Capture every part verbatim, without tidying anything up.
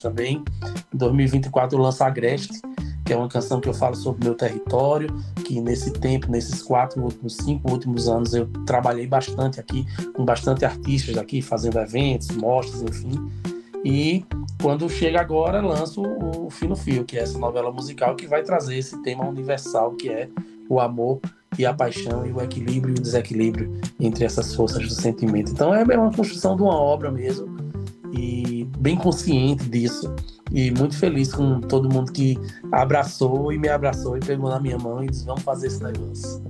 também. Em dois mil e vinte e quatro eu lanço Agreste, que é uma canção que eu falo sobre o meu território, que nesse tempo, nesses quatro últimos, cinco últimos anos, eu trabalhei bastante aqui, com bastante artistas aqui, fazendo eventos, mostras, enfim. E quando chega agora, lanço o Fino Fio, que é essa novela musical que vai trazer esse tema universal, que é o amor e a paixão e o equilíbrio e o desequilíbrio entre essas forças do sentimento. Então é uma construção de uma obra mesmo, e bem consciente disso, e muito feliz com todo mundo que abraçou e me abraçou e pegou na minha mão e disse, vamos fazer esse negócio.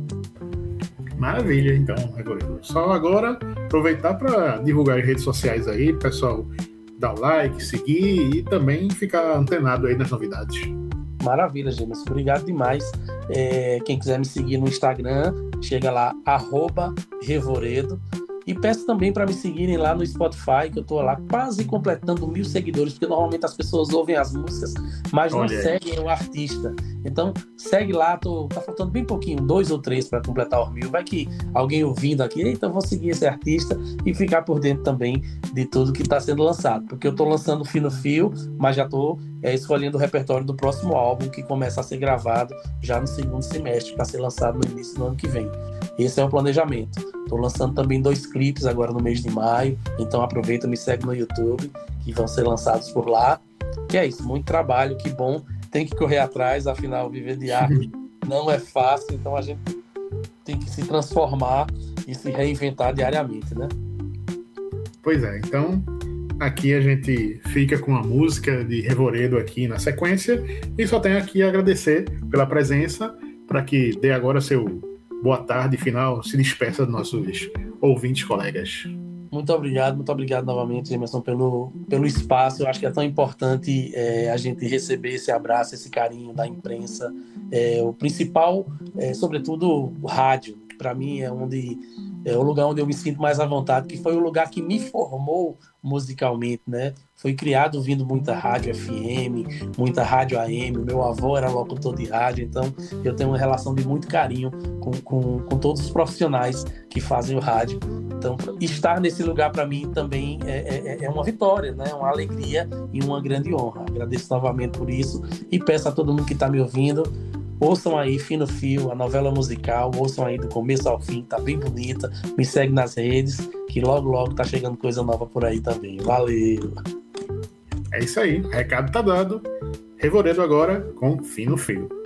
Maravilha, então, Revoredo. Só agora aproveitar para divulgar as redes sociais aí, pessoal, dar o like, seguir e também ficar antenado aí nas novidades. Maravilha, Gêmeos. Obrigado demais. É, quem quiser me seguir no Instagram, chega lá, arroba Revoredo. E peço também para me seguirem lá no Spotify, que eu estou lá quase completando mil seguidores, porque normalmente as pessoas ouvem as músicas, mas não Olha aí. seguem o artista. Então, segue lá, tô, tá faltando bem pouquinho, dois ou três para completar os mil. Vai que alguém ouvindo aqui, então vou seguir esse artista e ficar por dentro também de tudo que está sendo lançado. Porque eu estou lançando Fino Fio, mas já estou é, escolhendo o repertório do próximo álbum, que começa a ser gravado já no segundo semestre, para ser lançado no início do ano que vem. Esse é o planejamento. Estou lançando também dois clipes agora no mês de maio, então aproveita, me segue no YouTube, que vão ser lançados por lá. Que é isso, muito trabalho, que bom, tem que correr atrás, afinal, viver de arte não é fácil, então a gente tem que se transformar e se reinventar diariamente, né? Pois é, então aqui a gente fica com a música de Revoredo aqui na sequência, e só tenho aqui a agradecer pela presença, para que dê agora seu boa tarde final, se despeça dos nossos ouvintes, colegas. Muito obrigado, muito obrigado novamente, Emerson, pelo, pelo espaço. Eu acho que é tão importante é, a gente receber esse abraço, esse carinho da imprensa. É, o principal, é, sobretudo, o rádio, que para mim é, onde, é o lugar onde eu me sinto mais à vontade, que foi o lugar que me formou musicalmente, né? Foi criado ouvindo muita rádio F M, muita rádio A M. Meu avô era locutor de rádio, então eu tenho uma relação de muito carinho com, com, com todos os profissionais que fazem o rádio. Então, estar nesse lugar para mim também é, é, é uma vitória, né? Uma alegria e uma grande honra. Agradeço novamente por isso e peço a todo mundo que está me ouvindo, ouçam aí Fino Fio, a novela musical, ouçam aí do começo ao fim, tá bem bonita. Me segue nas redes, que logo, logo tá chegando coisa nova por aí também. Valeu! É isso aí, o recado tá dado. Revoredo agora com Fino Fio.